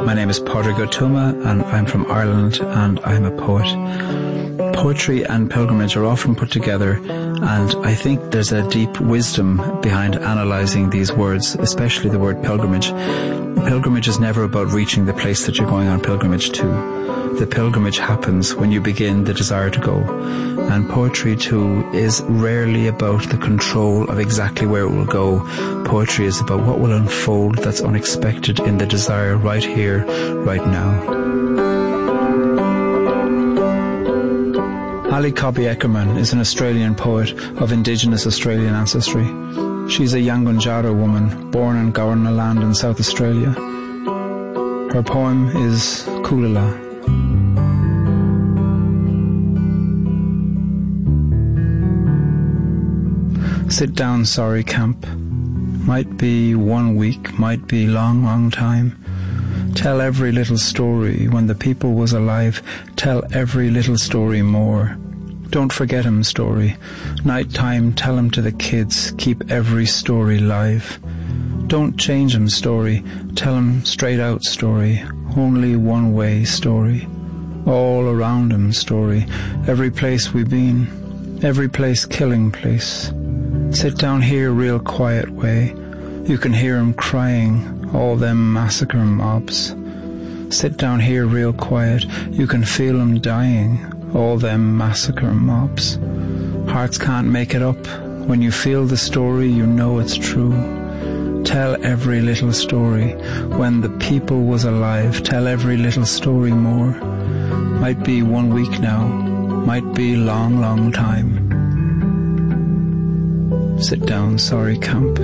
My name is Pádraig Ó Tuama and I'm from Ireland and I'm a poet. Poetry and pilgrimage are often put together, and I think there's a deep wisdom behind analysing these words, especially the word pilgrimage. Pilgrimage is never about reaching the place that you're going on pilgrimage to. The pilgrimage happens when you begin the desire to go. And poetry too is rarely about the control of exactly where it will go. Poetry is about what will unfold that's unexpected in the desire right here, right now. Ali Cobby Eckermann is an Australian poet of Indigenous Australian ancestry. She's a Yankunytjatjara woman born in Gowerna Land in South Australia. Her poem is Coolala. Sit down, sorry camp. Might be 1 week, might be long, long time. Tell every little story. When the people was alive, tell every little story more. Don't forget him story. Night time, tell him to the kids. Keep every story live. Don't change him story. Tell him straight out story. Only one way story. All around him story. Every place we been. Every place killing place. Sit down here real quiet way. You can hear him crying. All them massacre mobs. Sit down here real quiet. You can feel him dying. All them massacre mobs. Hearts can't make it up. When you feel the story, you know it's true. Tell every little story. When the people was alive, tell every little story more. Might be 1 week now. Might be long, long time. Sit down, sorry camp.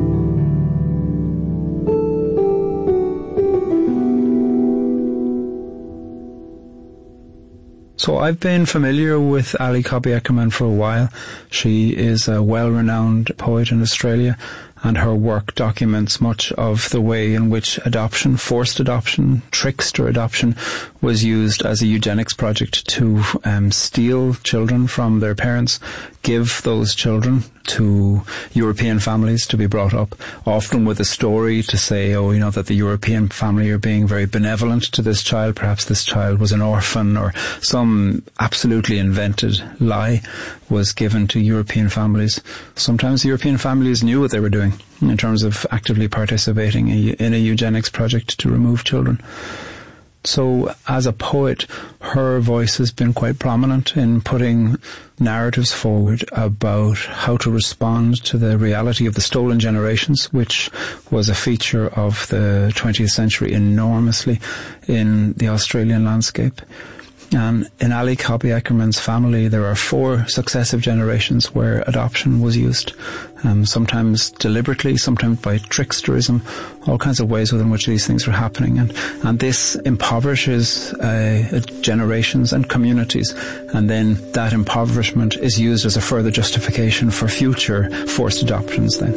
So I've been familiar with Ali Cobby Eckermann for a while. She is a well-renowned poet in Australia, and her work documents much of the way in which adoption, forced adoption, trickster adoption, was used as a eugenics project to steal children from their parents, give those children to European families to be brought up, often with a story to say, that the European family are being very benevolent to this child. Perhaps this child was an orphan, or some absolutely invented lie was given to European families. Sometimes the European families knew what they were doing in terms of actively participating in a eugenics project to remove children. So as a poet, her voice has been quite prominent in putting narratives forward about how to respond to the reality of the stolen generations, which was a feature of the 20th century enormously in the Australian landscape. And in Ali Cobby Eckermann's family, there are 4 successive generations where adoption was used, sometimes deliberately, sometimes by tricksterism, all kinds of ways within which these things are happening. And this impoverishes generations and communities, and then that impoverishment is used as a further justification for future forced adoptions then.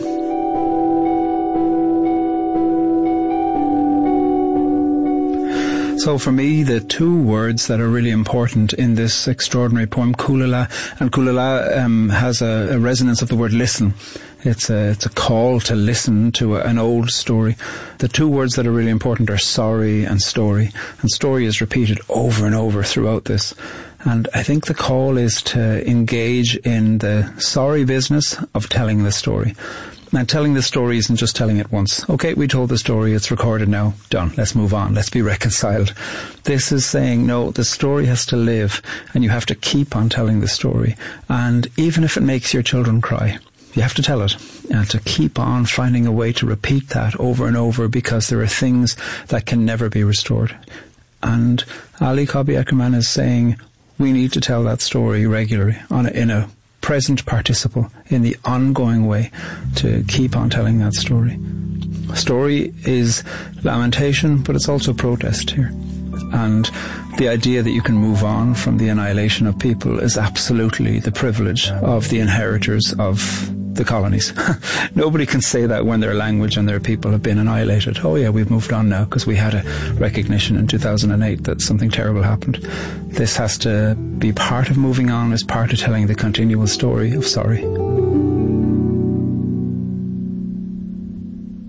So for me, the 2 words that are really important in this extraordinary poem, Coolala, and Coolala has a resonance of the word listen. It's a call to listen to an old story. The 2 words that are really important are sorry and story. And story is repeated over and over throughout this. And I think the call is to engage in the sorry business of telling the story. And telling the story isn't just telling it once. Okay, we told the story, it's recorded now, done, let's move on, let's be reconciled. This is saying, no, the story has to live, and you have to keep on telling the story. And even if it makes your children cry, you have to tell it, and to keep on finding a way to repeat that over and over, because there are things that can never be restored. And Ali Cobby Eckermann is saying, we need to tell that story regularly in a present participle, in the ongoing way, to keep on telling that story. Story is lamentation, but it's also protest here. And the idea that you can move on from the annihilation of people is absolutely the privilege of the inheritors of the colonies. Nobody can say that when their language and their people have been annihilated. Oh yeah, we've moved on now because we had a recognition in 2008 that something terrible happened. This has to be part of moving on, as part of telling the continual story of sorry.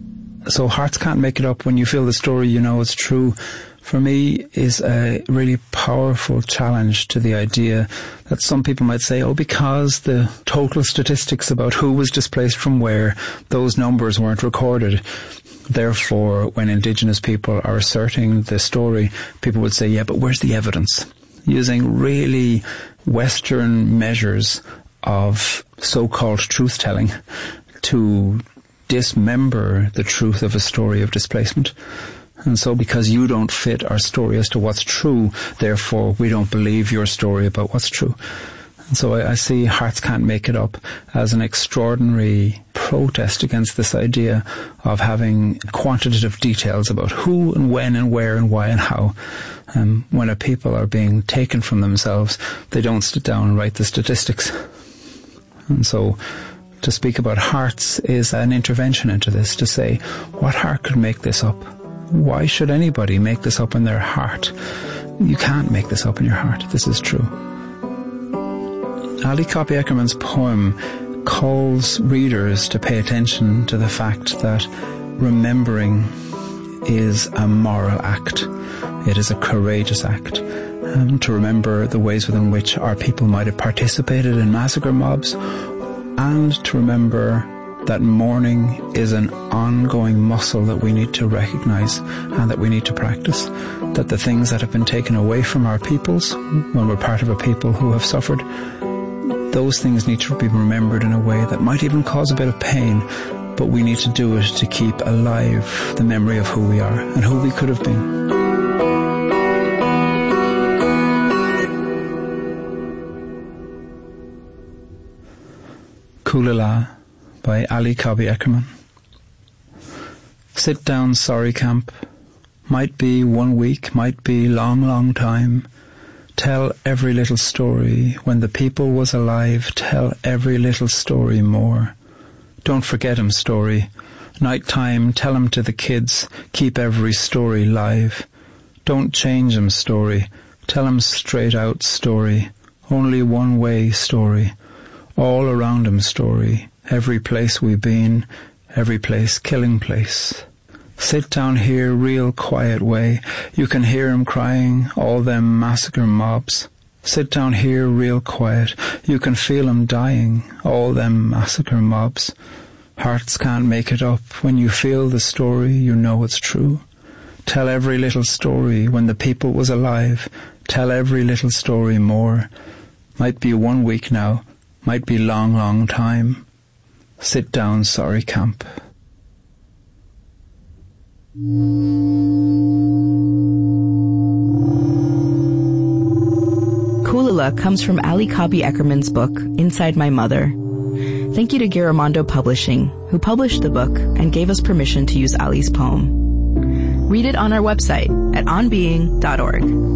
So hearts can't make it up. When you feel the story, you know it's true, for me is a really powerful challenge to the idea that some people might say, because the total statistics about who was displaced from where, those numbers weren't recorded. Therefore, when Indigenous people are asserting the story, people would say, but where's the evidence? Using really Western measures of so-called truth-telling to dismember the truth of a story of displacement. And so because you don't fit our story as to what's true, therefore we don't believe your story about what's true. And so I see Hearts Can't Make It Up as an extraordinary protest against this idea of having quantitative details about who and when and where and why and how. When a people are being taken from themselves, they don't sit down and write the statistics. And so to speak about hearts is an intervention into this, to say, what heart could make this up? Why should anybody make this up in their heart? You can't make this up in your heart. This is true. Ali Cobby Eckermann's poem calls readers to pay attention to the fact that remembering is a moral act. It is a courageous act. To remember the ways within which our people might have participated in massacre mobs, and to remember that mourning is an ongoing muscle that we need to recognize and that we need to practice. That the things that have been taken away from our peoples, when we're part of a people who have suffered, those things need to be remembered in a way that might even cause a bit of pain, but we need to do it to keep alive the memory of who we are and who we could have been. Kulila by Ali Cobby Eckermann. Sit down, sorry camp. Might be 1 week, might be long, long time. Tell every little story. When the people was alive, tell every little story more. Don't forget 'em story. Night time, tell 'em to the kids. Keep every story live. Don't change 'em story. Tell 'em straight out story. Only one way story. All around 'em story. Every place we been, every place killing place. Sit down here real quiet way. You can hear 'em crying, all them massacre mobs. Sit down here real quiet. You can feel 'em dying, all them massacre mobs. Hearts can't make it up. When you feel the story, you know it's true. Tell every little story. When the people was alive, tell every little story more. Might be 1 week now, might be long, long time. Sit down, sorry camp. Kulila comes from Ali Cobby Eckermann's book, Inside My Mother. Thank you to Giramondo Publishing, who published the book and gave us permission to use Ali's poem. Read it on our website at onbeing.org.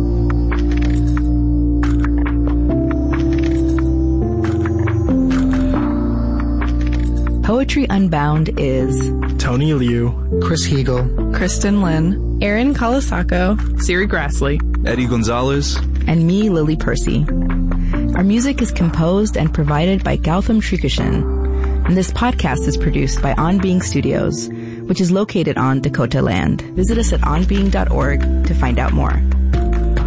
Poetry Unbound is Tony Liu, Chris Heagle, Kristen Lynn, Aaron Kalasako, Siri Grassley, Eddie Gonzalez, and me, Lily Percy. Our music is composed and provided by Gautam Srikishan, and this podcast is produced by On Being Studios, which is located on Dakota land. Visit us at onbeing.org to find out more.